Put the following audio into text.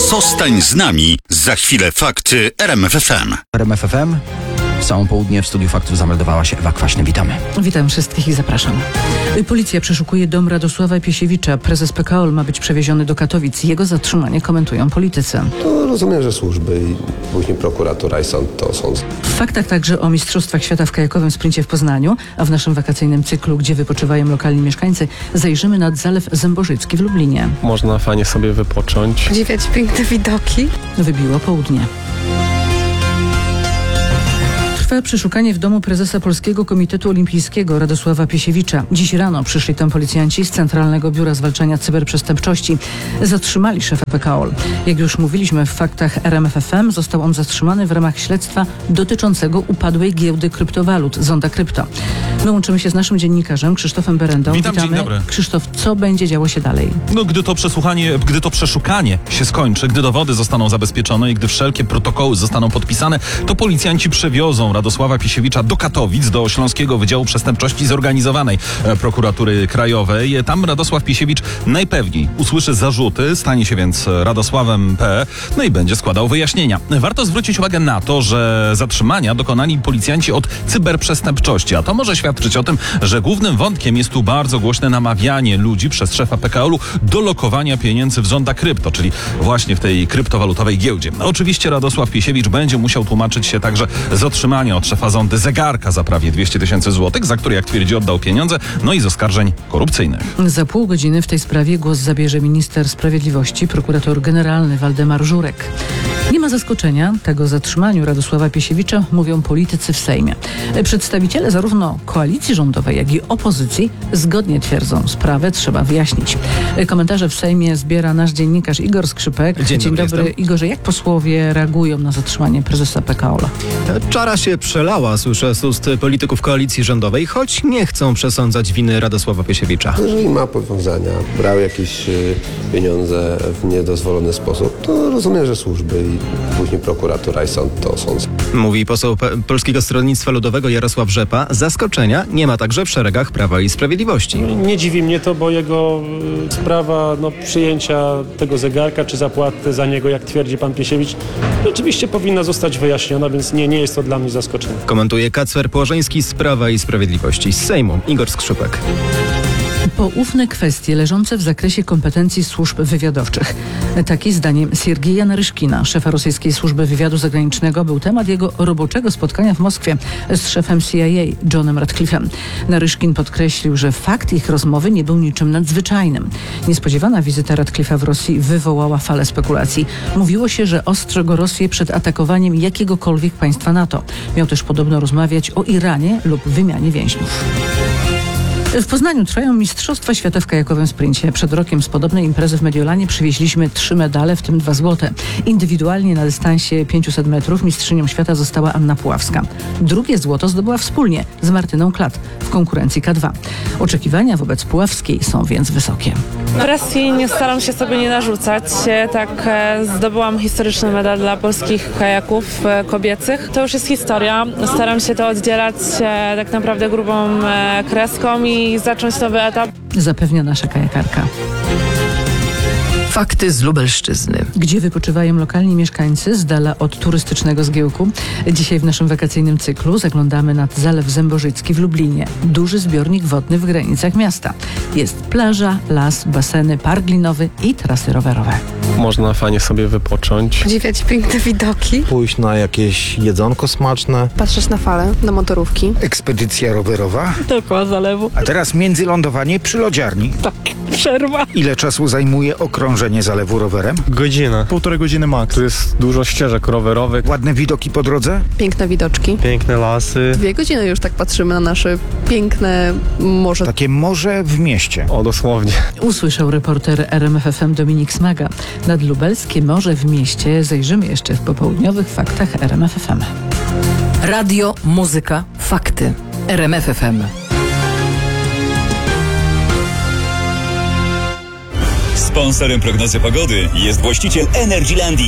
Zostań z nami. Za chwilę fakty RMF FM. RMF FM. W całą południe w studiu faktów zameldowała się Ewa Kwaśny. Witamy. Witam wszystkich i zapraszam. Policja przeszukuje dom Radosława Piesiewicza. Prezes PKOL ma być przewieziony do Katowic. Jego zatrzymanie komentują politycy. To rozumiem, że służby i później prokuratura i sąd to są. W faktach także o Mistrzostwach Świata w kajakowym sprincie w Poznaniu, a w naszym wakacyjnym cyklu, gdzie wypoczywają lokalni mieszkańcy, zajrzymy nad Zalew Zębożycki w Lublinie. Można fajnie sobie wypocząć. Podziwiać piękne widoki. Wybiło południe. Trwa przeszukanie w domu prezesa Polskiego Komitetu Olimpijskiego Radosława Piesiewicza. Dziś rano przyszli tam policjanci z Centralnego Biura Zwalczania Cyberprzestępczości. Zatrzymali szefa PKOL. Jak już mówiliśmy w faktach RMF FM, został on zatrzymany w ramach śledztwa dotyczącego upadłej giełdy kryptowalut Zonda Krypto. My łączymy się z naszym dziennikarzem Krzysztofem Berendą. Witam, dzień dobry. Krzysztof, co będzie działo się dalej? Gdy to przeszukanie się skończy, gdy dowody zostaną zabezpieczone i gdy wszelkie protokoły zostaną podpisane, to policjanci przewiozą Radosława Piesiewicza do Katowic, do Śląskiego Wydziału Przestępczości Zorganizowanej Prokuratury Krajowej. Tam Radosław Piesiewicz najpewniej usłyszy zarzuty, stanie się więc Radosławem P., no i będzie składał wyjaśnienia. Warto zwrócić uwagę na to, że zatrzymania dokonali policjanci od cyberprzestępczości, a to może świadczyć o tym, że głównym wątkiem jest tu bardzo głośne namawianie ludzi przez szefa PKOL-u do lokowania pieniędzy w Zonda Krypto, czyli właśnie w tej kryptowalutowej giełdzie. Oczywiście Radosław Piesiewicz będzie musiał tłumaczyć się także z otrzymania od szefa Zondy zegarka za prawie 200 000 złotych, za który, jak twierdzi, oddał pieniądze, no i z oskarżeń korupcyjnych. Za pół godziny w tej sprawie głos zabierze minister sprawiedliwości, prokurator generalny Waldemar Żurek. Nie ma zaskoczenia, tego zatrzymaniu Radosława Piesiewicza mówią politycy w Sejmie. Przedstawiciele zarówno koalicji rządowej, jak i opozycji zgodnie twierdzą, sprawę trzeba wyjaśnić. Komentarze w Sejmie zbiera nasz dziennikarz Igor Skrzypek. Dzień dobry. Igorze, jak posłowie reagują na zatrzymanie prezesa PKOL-a? Czara się przelała, słyszę z ust polityków koalicji rządowej, choć nie chcą przesądzać winy Radosława Piesiewicza. Jeżeli ma powiązania, brał jakieś pieniądze w niedozwolony sposób, to rozumiem, że służby i później prokuratura i sąd to są. Mówi poseł Polskiego Stronnictwa Ludowego Jarosław Rzepa. Zaskoczenia nie ma także w szeregach Prawa i Sprawiedliwości. Nie dziwi mnie to, bo jego sprawa przyjęcia tego zegarka czy zapłaty za niego, jak twierdzi pan Piesiewicz, rzeczywiście powinna zostać wyjaśniona, więc nie jest to dla mnie zaskoczenie. Komentuje Kacper Płożeński z Prawa i Sprawiedliwości. Z Sejmu Igor Skrzypek. Poufne kwestie leżące w zakresie kompetencji służb wywiadowczych. Taki zdaniem Siergieja Naryszkina, szefa rosyjskiej służby wywiadu zagranicznego, był temat jego roboczego spotkania w Moskwie z szefem CIA Johnem Ratcliffe'em. Naryszkin podkreślił, że fakt ich rozmowy nie był niczym nadzwyczajnym. Niespodziewana wizyta Ratcliffe'a w Rosji wywołała falę spekulacji. Mówiło się, że ostrzegł Rosję przed atakowaniem jakiegokolwiek państwa NATO. Miał też podobno rozmawiać o Iranie lub wymianie więźniów. W Poznaniu trwają Mistrzostwa Świata w kajakowym sprincie. Przed rokiem z podobnej imprezy w Mediolanie przywieźliśmy 3 medale, w tym 2 złote. Indywidualnie na dystansie 500 metrów mistrzynią świata została Anna Puławska. Drugie złoto zdobyła wspólnie z Martyną Klat w konkurencji K2. Oczekiwania wobec Puławskiej są więc wysokie. Presji nie staram się sobie nie narzucać. Tak, zdobyłam historyczny medal dla polskich kajaków kobiecych. To już jest historia. Staram się to oddzielać tak naprawdę grubą kreską i zacząć nowy etap. Zapewnia nasza kajakarka. Fakty z Lubelszczyzny. Gdzie wypoczywają lokalni mieszkańcy z dala od turystycznego zgiełku. Dzisiaj w naszym wakacyjnym cyklu zaglądamy nad Zalew Zębożycki w Lublinie. Duży zbiornik wodny w granicach miasta. Jest plaża, las, baseny, park linowy i trasy rowerowe. Można fajnie sobie wypocząć. Podziwiać piękne widoki. Pójść na jakieś jedzonko smaczne. Patrzeć na fale, na motorówki. Ekspedycja rowerowa. Dookoła zalewu. A teraz międzylądowanie przy lodziarni. Tak, przerwa. Ile czasu zajmuje okrążenie zalewu rowerem? Godzina. 1,5 godziny max. Tu jest dużo ścieżek rowerowych. Ładne widoki po drodze? Piękne widoczki. Piękne lasy. 2 godziny już tak patrzymy na nasze piękne morze. Takie morze w mieście. O, dosłownie. Usłyszał reporter RMF FM Dominik Smaga. Nad lubelskie morze w mieście zajrzymy jeszcze w popołudniowych faktach RMF FM. Radio, muzyka, fakty. RMF FM. Sponsorem prognozy pogody jest właściciel Energylandii.